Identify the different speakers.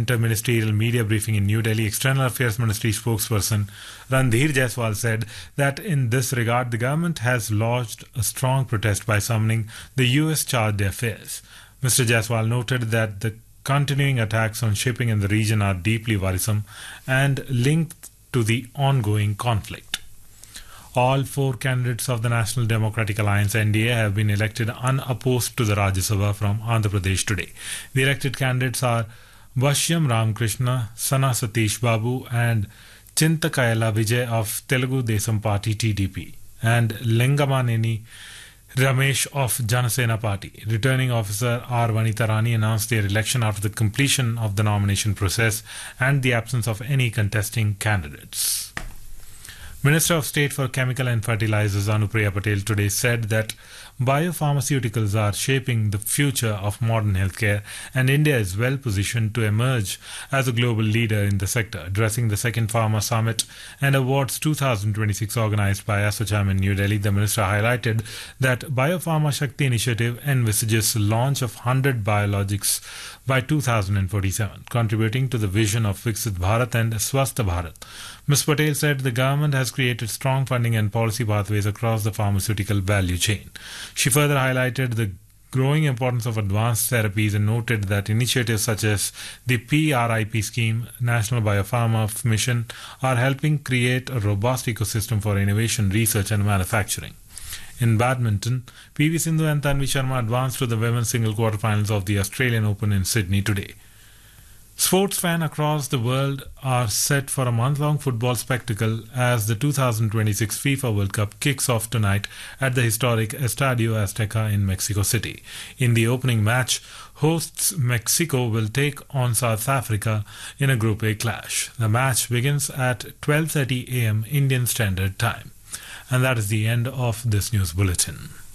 Speaker 1: inter-ministerial media briefing in New Delhi, External Affairs Ministry spokesperson Randhir Jaiswal said that in this regard, the government has lodged a strong protest by summoning the US chargé d'affaires. Mr. Jaiswal noted that the continuing attacks on shipping in the region are deeply worrisome and linked to the ongoing conflict. All 4 candidates of the National Democratic Alliance NDA have been elected unopposed to the Rajya Sabha from Andhra Pradesh today. The elected candidates are Vashyam Ramakrishna, Sana Satish Babu and Chintakayala Vijay of Telugu Desam Party TDP and Lengamaneni Ramesh of Janasena Party. Returning officer R. Vanitha Rani announced their election after the completion of the nomination process and the absence of any contesting candidates. Minister of State for Chemical and Fertilizers Anupriya Patel today said that biopharmaceuticals are shaping the future of modern healthcare and India is well positioned to emerge as a global leader in the sector. Addressing the second Pharma Summit and Awards 2026 organized by ASSOCHAM in New Delhi, the minister highlighted that Biopharma Shakti initiative envisages the launch of 100 biologics by 2047, contributing to the vision of Viksit Bharat and Swasth Bharat. Ms. Patel said the government has created strong funding and policy pathways across the pharmaceutical value chain. She further highlighted the growing importance of advanced therapies and noted that initiatives such as the PRIP scheme, National Biopharma Mission, are helping create a robust ecosystem for innovation, research and manufacturing. In badminton, PV Sindhu and Tanvi Sharma advanced to the women's single quarterfinals of the Australian Open in Sydney today. Sports fans across the world are set for a month-long football spectacle as the 2026 FIFA World Cup kicks off tonight at the historic Estadio Azteca in Mexico City. In the opening match, hosts Mexico will take on South Africa in a Group A clash. The match begins at 12:30 a.m. Indian Standard Time. And that is the end of this news bulletin.